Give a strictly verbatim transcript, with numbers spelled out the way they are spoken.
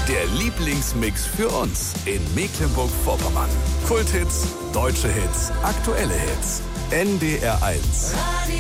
Der Lieblingsmix für uns in Mecklenburg-Vorpommern. Kulthits, deutsche Hits, aktuelle Hits. N D R eins.